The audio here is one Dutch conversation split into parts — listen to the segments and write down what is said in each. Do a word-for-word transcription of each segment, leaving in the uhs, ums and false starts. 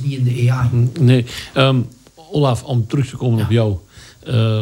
niet in de A I. Nee. Um, Olaf, om terug te komen ja. op jou. Uh,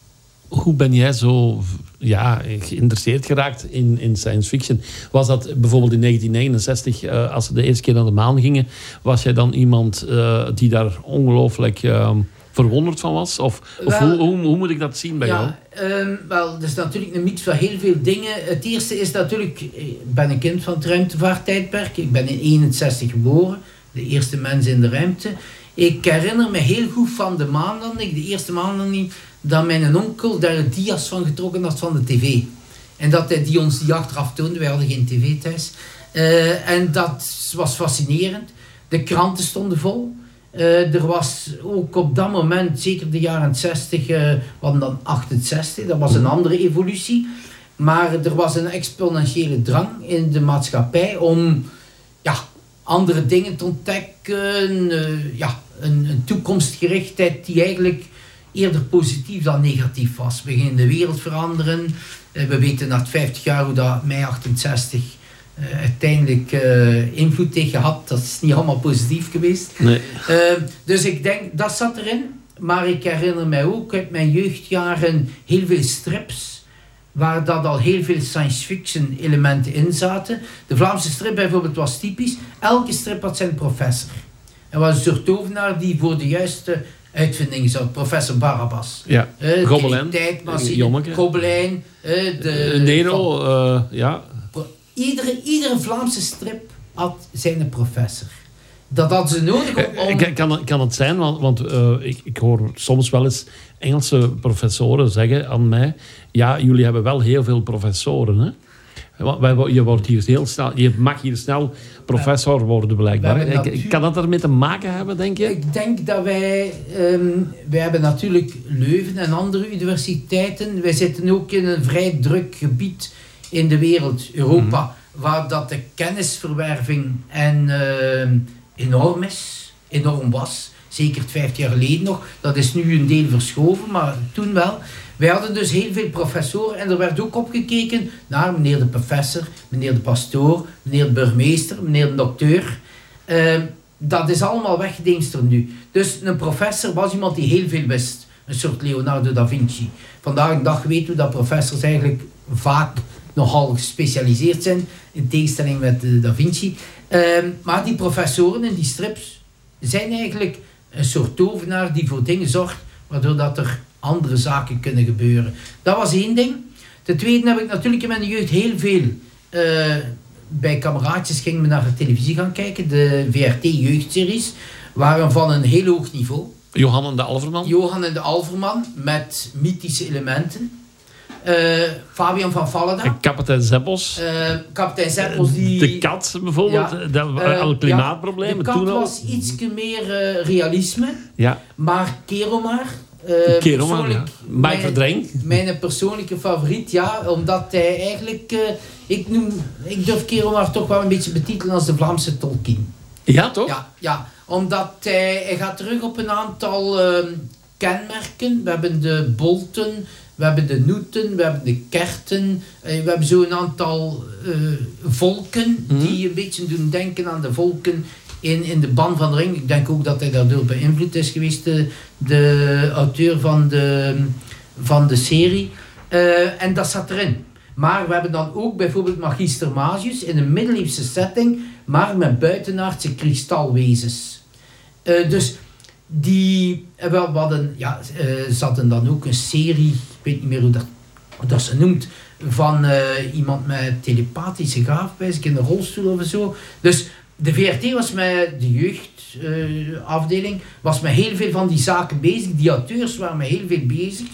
hoe ben jij zo ja, geïnteresseerd geraakt in, in science fiction? Was dat bijvoorbeeld in negentien negenenzestig, uh, als ze de eerste keer naar de maan gingen, was jij dan iemand uh, die daar ongelooflijk uh, verwonderd van was? Of, of wel, hoe, hoe, hoe moet ik dat zien bij ja, jou? Um, wel, dat is natuurlijk een mix van heel veel dingen. Het eerste is natuurlijk, ik ben een kind van het ruimtevaarttijdperk. Ik ben in eenenzestig geboren, de eerste mens in de ruimte. Ik herinner me heel goed van de maanlanding, de eerste maanlanding, dat mijn onkel daar dia's van getrokken had van de tv. En dat hij die ons die achteraf toonde. Wij hadden geen tv thuis. Uh, en dat was fascinerend. De kranten stonden vol. Uh, er was ook op dat moment, zeker de jaren zestig, uh, we hadden dan achtenzestig, dat was een andere evolutie. Maar er was een exponentiële drang in de maatschappij om ja, andere dingen te ontdekken. Uh, ja, een, een toekomstgerichtheid die eigenlijk eerder positief dan negatief was. We gingen de wereld veranderen. Uh, we weten na vijftig jaar hoe dat mei achtenzestig uh, uiteindelijk uh, invloed heeft gehad. Dat is niet allemaal positief geweest. Nee. Uh, dus ik denk, dat zat erin. Maar ik herinner mij ook uit mijn jeugdjaren heel veel strips, waar dat al heel veel science fiction elementen in zaten. De Vlaamse strip bijvoorbeeld was typisch. Elke strip had zijn professor. Er was een soort tovenaar die voor de juiste uitvinding zat. Professor Barabbas. Ja, uh, Gobelijn. Gobelijn. Uh, de uh, Nero, uh, ja. Iedere, iedere Vlaamse strip had zijn professor. Dat hadden ze nodig om... om... Kan, kan het zijn, want, want uh, ik, ik hoor soms wel eens Engelse professoren zeggen aan mij, ja, jullie hebben wel heel veel professoren, hè? Je, wordt hier heel snel, je mag hier snel professor worden, blijkbaar. Natuur... Kan dat ermee te maken hebben, denk je? Ik denk dat wij... Um, wij hebben natuurlijk Leuven en andere universiteiten. Wij zitten ook in een vrij druk gebied in de wereld, Europa, mm-hmm. waar dat de kennisverwerving en, uh, enorm is, enorm was. Zeker vijftig jaar geleden nog. Dat is nu een deel verschoven, maar toen wel. Wij hadden dus heel veel professoren en er werd ook opgekeken naar meneer de professor, meneer de pastoor, meneer de burgemeester, meneer de dokter. Uh, dat is allemaal weggedingsterd nu. Dus een professor was iemand die heel veel wist. Een soort Leonardo da Vinci. Vandaag de dag weten we dat professors eigenlijk vaak nogal gespecialiseerd zijn, in tegenstelling met uh, da Vinci. Uh, maar die professoren in die strips zijn eigenlijk een soort tovenaar die voor dingen zorgt, waardoor dat er andere zaken kunnen gebeuren. Dat was één ding. Ten tweede heb ik natuurlijk in mijn jeugd heel veel uh, bij kameraadjes gingen we naar de televisie gaan kijken. De V R T-jeugdseries waren van een heel hoog niveau. Johan en de Alverman. Johan en de Alverman met mythische elementen. Uh, Fabian van Valleda. Kapitein Zeppels. Uh, Kapitein Zeppels die... De kat bijvoorbeeld. Ja, dat waren uh, al klimaatproblemen. Ja, de kat toen was al... iets meer uh, realisme. Ja. Maar Keromar... Uh, Keromar, ja. Mike Verdreng. Mijn persoonlijke favoriet, ja. Omdat hij eigenlijk... Uh, ik, noem, ik durf Keromar toch wel een beetje betitelen als de Vlaamse Tolkien. Ja, toch? Ja, ja. Omdat hij, hij gaat terug op een aantal uh, kenmerken. We hebben de bolten... We hebben de noeten, we hebben de kerten, we hebben zo een aantal uh, volken mm-hmm. die een beetje doen denken aan de volken in, in de Ban van de Ring. Ik denk ook dat hij daardoor beïnvloed is geweest, de, de auteur van de, van de serie. Uh, en dat zat erin. Maar we hebben dan ook bijvoorbeeld Magister Magius in een middeleeuwse setting, maar met buitenaardse kristalwezens. Uh, dus... Die, wel, we hadden, ja, uh, zaten dan ook een serie, ik weet niet meer hoe dat, hoe dat ze noemt, van uh, iemand met telepathische gaafwijs, in een rolstoel of zo. Dus de V R T was met de jeugdafdeling, uh, was met heel veel van die zaken bezig. Die auteurs waren met heel veel bezig.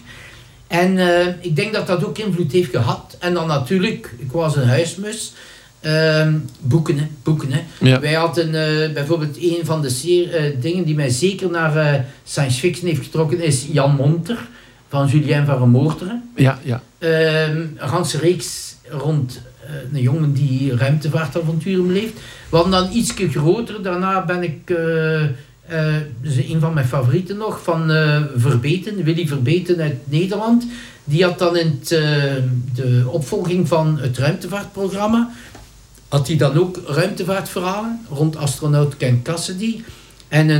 En uh, ik denk dat dat ook invloed heeft gehad. En dan natuurlijk, ik was een huismus. Uh, boeken, hè, boeken. Hè. Ja. Wij hadden uh, bijvoorbeeld een van de seer, uh, dingen die mij zeker naar uh, science fiction heeft getrokken, is Jan Monter van Julien van Remoorteren. Ja, ja. Uh, een ganse reeks rond uh, een jongen die ruimtevaartavonturen beleeft. We hadden dan ietsje groter. Daarna ben ik, uh, uh, dus een van mijn favorieten nog, van uh, Verbeten, Willy Verbeten uit Nederland. Die had dan in het, uh, de opvolging van het ruimtevaartprogramma had hij dan ook ruimtevaartverhalen rond astronaut Ken Cassidy. En